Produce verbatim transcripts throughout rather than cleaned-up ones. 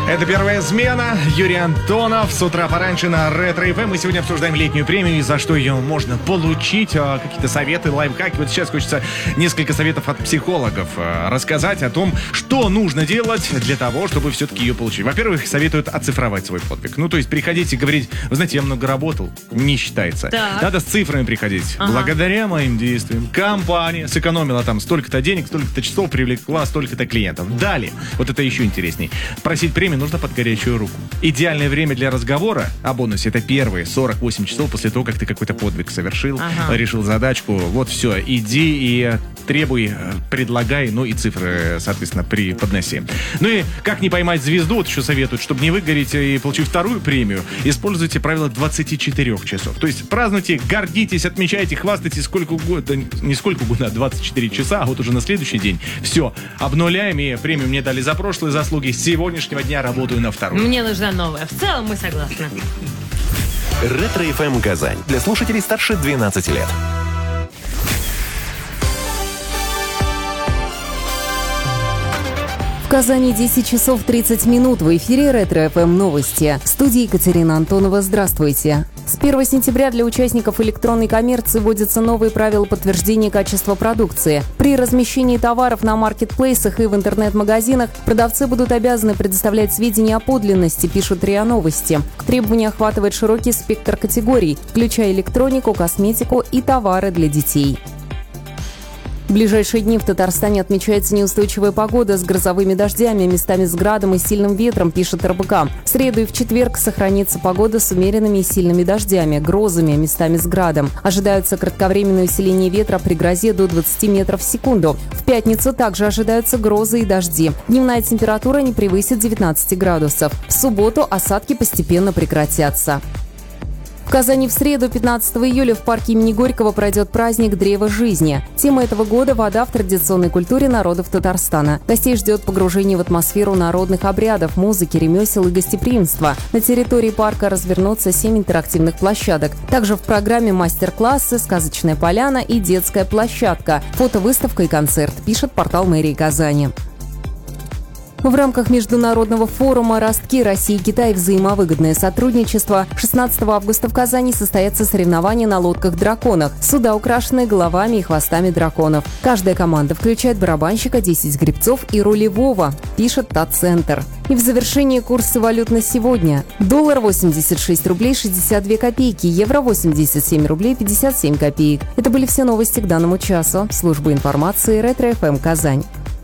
Это первая смена. Юрий Антонов с утра пораньше на Ретро эф эм. Мы сегодня обсуждаем летнюю премию и за что ее можно получить. Какие-то советы, лайфхаки. Вот сейчас хочется несколько советов от психологов рассказать о том, что нужно делать для того, чтобы все-таки ее получить. Во-первых, советуют оцифровать свой подвиг. Ну, то есть приходить и говорить: вы знаете, я много работал, не считается. Так. Надо с цифрами приходить. Ага. Благодаря моим действиям компания сэкономила там столько-то денег, столько-то часов, привлекла столько-то клиентов. Далее, вот это еще интересней. Просить премию нужно под горячую руку. Идеальное время для разговора о бонусе — это первые сорок восемь часов после того, как ты какой-то подвиг совершил, ага. решил задачку. Вот все, иди и требуй, предлагай, ну и цифры, соответственно, преподноси. Ну и как не поймать звезду, вот еще советуют, чтобы не выгореть и получить вторую премию, используйте правило двадцати четырёх часов. То есть празднуйте, гордитесь, отмечайте, хвастайтесь сколько угодно, не сколько угодно, а двадцать четыре часа, а вот уже на следующий день все, обнуляем, и премию мне дали за прошлые заслуги, с сегодняшнего дня работаю на вторую. Мне нужна новая. В целом мы согласны. Ретро эф эм Казань. Для слушателей старше двенадцати лет. В Казани десять часов тридцать минут. В эфире Ретро эф эм новости. В студии Екатерина Антонова. Здравствуйте. С первого сентября для участников электронной коммерции вводятся новые правила подтверждения качества продукции. При размещении товаров на маркетплейсах и в интернет-магазинах продавцы будут обязаны предоставлять сведения о подлинности, пишут РИА Новости. Требования охватывают широкий спектр категорий, включая электронику, косметику и товары для детей. В ближайшие дни в Татарстане отмечается неустойчивая погода с грозовыми дождями, местами с градом и сильным ветром, пишет эр бэ ка. В среду и в четверг сохранится погода с умеренными и сильными дождями, грозами, местами с градом. Ожидается кратковременное усиление ветра при грозе до двадцати метров в секунду. В пятницу также ожидаются грозы и дожди. Дневная температура не превысит девятнадцати градусов. В субботу осадки постепенно прекратятся. В Казани в среду, пятнадцатого июля, в парке имени Горького пройдет праздник Древа жизни. Тема этого года – вода в традиционной культуре народов Татарстана. Гостей ждет погружение в атмосферу народных обрядов, музыки, ремесел и гостеприимства. На территории парка развернутся семь интерактивных площадок. Также в программе мастер-классы, сказочная поляна и детская площадка, фотовыставка и концерт, пишет портал мэрии Казани. В рамках международного форума «Ростки. Россия и Китай. Взаимовыгодное сотрудничество» шестнадцатого августа в Казани состоятся соревнования на лодках-драконах. Суда украшены головами и хвостами драконов. Каждая команда включает барабанщика, десять гребцов и рулевого, пишет ТАЦ-центр. И в завершении курсы валют на сегодня. Доллар восемьдесят шесть рублей шестьдесят две копейки, евро восемьдесят семь рублей пятьдесят семь копеек. Это были все новости к данному часу. Служба информации Ретро эф эм Казань.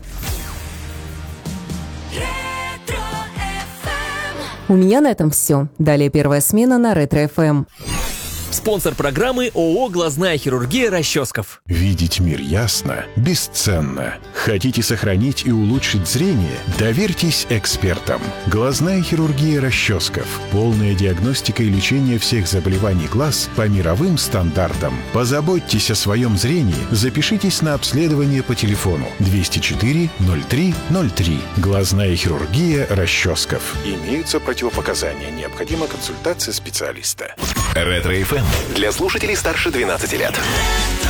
У меня на этом все. Далее первая смена на Ретро эф эм. Спонсор программы ООО «Глазная хирургия» Расческов. Видеть мир ясно бесценно. Хотите сохранить и улучшить зрение? Доверьтесь экспертам. Глазная хирургия Расческов. Полная диагностика и лечение всех заболеваний глаз по мировым стандартам. Позаботьтесь о своем зрении. Запишитесь на обследование по телефону двести четыре ноль три ноль три. Глазная хирургия Расческов. Имеются противопоказания. Необходима консультация специалиста. Ретро эф эм для слушателей старше двенадцати лет.